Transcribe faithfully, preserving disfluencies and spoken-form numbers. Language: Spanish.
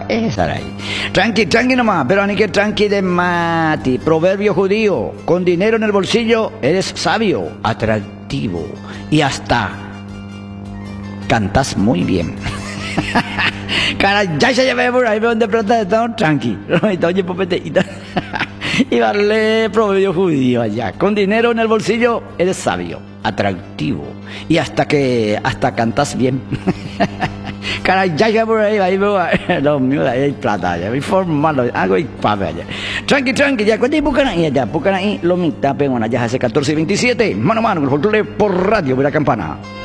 esa era ahí. Tranqui, tranqui nomás, pero ni que tranqui de mati. Proverbio judío, con dinero en el bolsillo eres sabio, atractivo y hasta cantas muy bien. Cara, ya se llevé por ahí donde plata estamos tranqui. Oye, popete. Y darle proverbio judío allá. Con dinero en el bolsillo eres sabio, atractivo y hasta que hasta cantas bien. Caray, ya ya por ahí, ahí veo, los míos, ahí hay plata, ya, formarlo, algo y papel allá. Tranqui, tranqui, ya, cuenta y buscan ahí, allá, buscan ahí, lo mitad, pegona, ya hace catorce y veintisiete, mano a mano, con el folclore por Radio de la Campana.